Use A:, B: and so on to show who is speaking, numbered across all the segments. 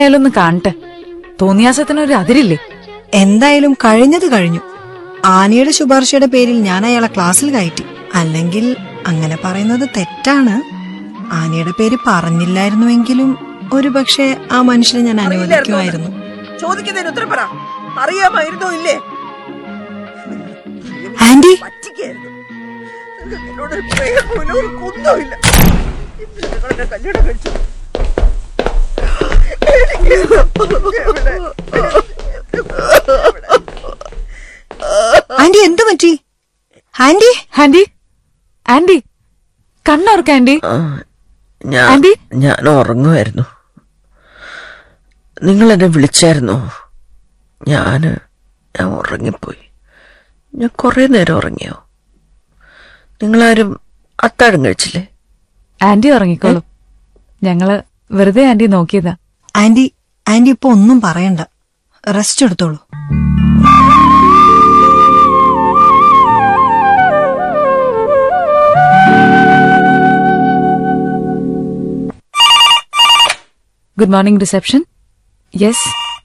A: ഒന്ന് കാണട്ടെ. തോന്നിയാസത്തിനൊരു അതിരില്ലേ?
B: എന്തായാലും കഴിഞ്ഞത് കഴിഞ്ഞു. ആനയുടെ ശുപാർശയുടെ പേരിൽ ഞാൻ അയാളെ ക്ലാസ്സിൽ കയറ്റി. അല്ലെങ്കിൽ അങ്ങനെ പറയുന്നത് തെറ്റാണ്. ആനയുടെ പേര് പറഞ്ഞില്ലായിരുന്നുവെങ്കിലും ഒരുപക്ഷെ ആ മനുഷ്യനെ ഞാൻ അനുവദിക്കുമായിരുന്നു.
C: ചോദിക്കുന്നതിന് ഉത്തരം പറ. അറിയാമായിരുന്നോ ഇല്ലേ?
B: ആന്റി,
C: എന്നോടൊരു പ്രേമം പോലും ഒരു കുന്തവും ഇല്ല. നിങ്ങളുടെ കല്യാണം കഴിച്ചു.
B: ആന്റി എന്തു പറ്റി? Anti,
A: anti, anti കണ്ണോർക്ക anti.
D: ഞാൻ ഉറങ്ങുമായിരുന്നു. നിങ്ങൾ എന്നെ വിളിച്ചായിരുന്നോ? ഞാൻ ഉറങ്ങിപ്പോയി. ഞാൻ കുറെ നേരം ഉറങ്ങിയോ? നിങ്ങളാരും അത്താഴം കഴിച്ചില്ലേ?
A: ആന്റി ഉറങ്ങിക്കോളൂ. ഞങ്ങള് വെറുതെ ആന്റി നോക്കിയതാ.
B: ആന്റി ഇപ്പൊ ഒന്നും പറയണ്ട, റെസ്റ്റ് എടുത്തോളൂ.
A: Good morning reception. യെസ്,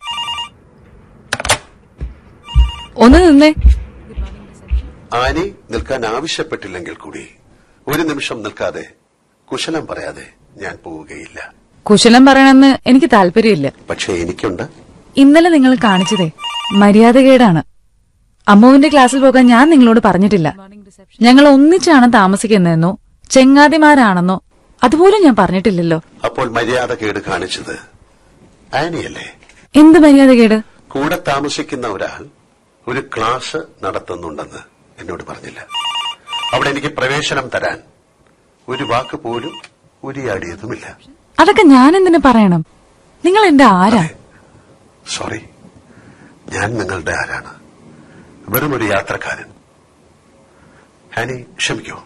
A: ഒന്ന് നിന്നേ.
E: ആനി നിൽക്കാൻ ആവശ്യപ്പെട്ടില്ലെങ്കിൽ കൂടി ഒരു നിമിഷം നിൽക്കാതെ കുശലം പറയാതെ ഞാൻ പോവുകയില്ല.
A: കുശലം പറയണമെന്ന് എനിക്ക് താല്പര്യമില്ല.
E: പക്ഷേ എനിക്കുണ്ട്.
A: ഇന്നലെ നിങ്ങൾ കാണിച്ചതേ മര്യാദകേടാണ്. അമ്മുവിന്റെ ക്ലാസ്സിൽ പോകാൻ ഞാൻ നിങ്ങളോട് പറഞ്ഞിട്ടില്ല. ഞങ്ങൾ ഒന്നിച്ചാണ് താമസിക്കുന്നതെന്നോ ചെങ്ങാതിമാരാണെന്നോ അതുപോലും ഞാൻ പറഞ്ഞിട്ടില്ലല്ലോ.
E: അപ്പോൾ മര്യാദകേട് കാണിച്ചത് ആനിയല്ലേ?
A: എന്ത് മര്യാദകേട്?
E: കൂടെ താമസിക്കുന്ന ഒരാൾ ഒരു ക്ലാസ് നടത്തുന്നുണ്ടെന്ന് എന്നോട് പറഞ്ഞില്ല. അവിടെ എനിക്ക് പ്രവേശനം തരാൻ ഒരു വാക്ക് പോലും ഉരിയാടിയതുമില്ല.
A: അതൊക്കെ ഞാൻ എന്തിനു പറയണം? നിങ്ങൾ എന്റെ ആരാ?
E: സോറി, ഞാൻ നിങ്ങളുടെ ആരാണ്? വെറും ഒരു യാത്രക്കാരൻ. ആനി, ക്ഷമിക്കൂ.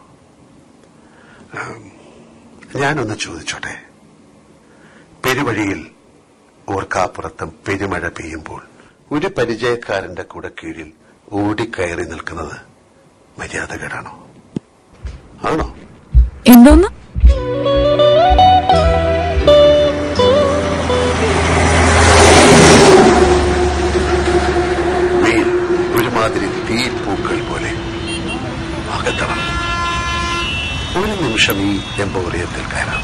E: ഞാനൊന്ന് ചോദിച്ചോട്ടെ. പെരുവഴിയിൽ ഓർക്കാപ്പുറത്തും പെരുമഴ പെയ്യുമ്പോൾ ഒരു പരിചയക്കാരന്റെ കൂടെ കീഴിൽ ഓടിക്കയറി നിൽക്കുന്നത് മര്യാദകേടാണോ? ആണോ?
A: എന്തോന്ന്?
E: വെയിൽ ഒരുമാതിരി തീപ്പൂക്കൾ പോലെ അകത്തണം. ഒരു നിമിഷം ഈ എംപോറിയത്തിൽ കയറാം.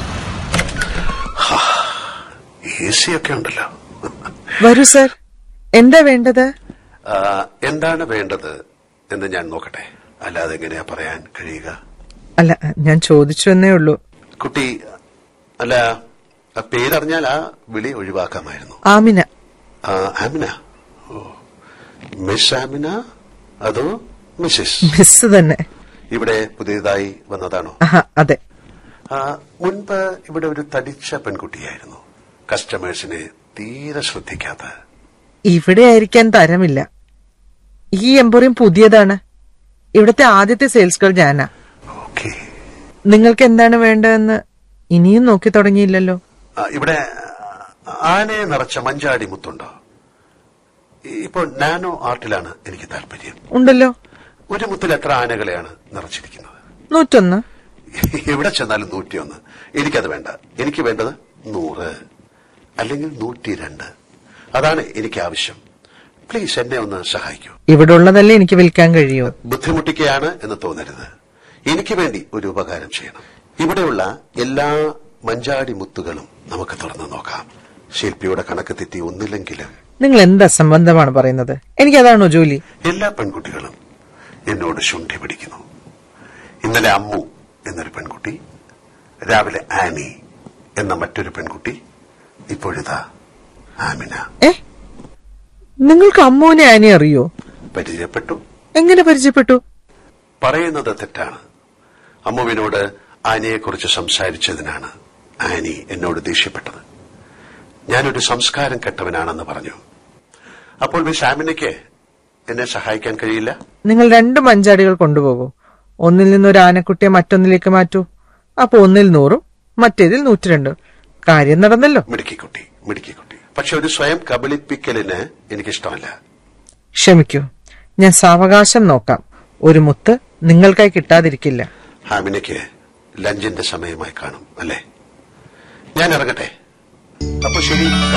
E: AC ഒക്കെ ഉണ്ടല്ലോ.
D: വരൂ സർ, എന്താ വേണ്ടത്?
E: എന്താണ് വേണ്ടത് എന്ന് ഞാൻ നോക്കട്ടെ. അല്ലാതെ എങ്ങനെയാ പറയാൻ കഴിയുക?
D: അല്ല, ഞാൻ ചോദിച്ചു എന്നേ ഉള്ളൂ.
E: കുട്ടി, അല്ല, പേരറിഞ്ഞാൽ ആ വിളി ഒഴിവാക്കാമായിരുന്നു.
D: ആമിന.
E: ആമിന? ഓ, മിസ് ആമിന അതോ മിസ്സിസ്?
D: മിസ് തന്നെ.
E: ഇവിടെ പുതിയതായി വന്നതാണോ?
D: അതെ.
E: മുൻപ് ഇവിടെ ഒരു തടിച്ച പെൺകുട്ടിയായിരുന്നു. കസ്റ്റമേഴ്സിനെ തീരെ ശ്രദ്ധിക്കാത്ത.
D: ഇവിടെ ആയിരിക്കാൻ തരമില്ല. ഈ എംപോറിയം പുതിയതാണ്. ഇവിടുത്തെ ആദ്യത്തെ സെയിൽസ് ഗേൾ ഞാനാ.
E: ഓക്കേ.
D: നിങ്ങൾക്ക് എന്താണ് വേണ്ടതെന്ന് ഇനിയും നോക്കി തുടങ്ങിയില്ലല്ലോ.
E: ഇവിടെ ആനയെ നിറച്ച മഞ്ചാടി മുത്തുണ്ടോ? ഇപ്പോൾ നാനോ ആർട്ടിലാണ് എനിക്ക് താല്പര്യം.
D: ഉണ്ടല്ലോ.
E: ഒരു മുത്തിൽ എത്ര ആനകളെയാണ് നിറച്ചിരിക്കുന്നത്?
D: 101.
E: എവിടെ ചെന്നാലും 101. എനിക്കത് വേണ്ട. എനിക്ക് വേണ്ടത് 100 അല്ലെങ്കിൽ 102. അതാണ് എനിക്ക് ആവശ്യം. പ്ലീസ് എന്നെ ഒന്ന് സഹായിക്കൂ.
D: ഇവിടെ ഉള്ളതല്ലേ എനിക്ക് വിൽക്കാൻ കഴിയൂ.
E: ബുദ്ധിമുട്ടിക്കുകയാണ് എന്ന് തോന്നരുത്. എനിക്ക് വേണ്ടി ഒരു ഉപകാരം ചെയ്യണം. ഇവിടെയുള്ള എല്ലാ മഞ്ചാടി മുത്തുകളും നമുക്ക് തുറന്നു നോക്കാം. ശില്പിയുടെ കണക്ക് തെറ്റി ഒന്നില്ലെങ്കിലും.
D: നിങ്ങൾ എന്ത് അസംബന്ധമാണ് പറയുന്നത്? എനിക്കതാണോ ജോലി?
E: എല്ലാ പെൺകുട്ടികളും എന്നോട് ശുണ്ഠി പിടിക്കുന്നു. ഇന്നലെ അമ്മു എന്നൊരു പെൺകുട്ടി, രാവിലെ ആനി എന്ന മറ്റൊരു പെൺകുട്ടി, ഇപ്പോഴിതാ ആമിന.
D: നിങ്ങൾക്ക് അമ്മുവിനെ ആനി അറിയോ?
E: പരിചയപ്പെട്ടു.
D: എങ്ങനെ പരിചയപ്പെട്ടു?
E: പറയുന്നത് തെറ്റാണ്. അമ്മുവിനോട് ആനിയെക്കുറിച്ച് സംസാരിച്ചതിനാണ് ആനി എന്നോട് ദേഷ്യപ്പെട്ടത്. ഞാനൊരു സംസ്കാരം കെട്ടവനാണെന്ന് പറഞ്ഞു. അപ്പോൾ മിസ് ആമിനയ്ക്ക് എന്നെ സഹായിക്കാൻ കഴിയില്ല?
D: നിങ്ങൾ 2 മഞ്ചാടികൾ കൊണ്ടുപോകൂ. ഒന്നിൽ നിന്നൊരു ആനക്കുട്ടിയെ മറ്റൊന്നിലേക്ക് മാറ്റൂ. അപ്പൊ ഒന്നിൽ 100ഉം മറ്റേതിൽ 102. കാര്യം നടന്നല്ലോ.
E: മിടുക്കിക്കുട്ടി. പക്ഷെ ഒരു സ്വയം കബളിപ്പിക്കലിന് എനിക്കിഷ്ടമല്ല.
D: ക്ഷമിക്കൂ, ഞാൻ സാവകാശം നോക്കാം. ഒരു മുത്ത് നിങ്ങൾക്കായി കിട്ടാതിരിക്കില്ല.
E: ആമിനയ്ക്ക് ലഞ്ചിന്റെ സമയമായി കാണും അല്ലേ? ഞാൻ ഇറങ്ങട്ടെ. അപ്പൊ ശരി.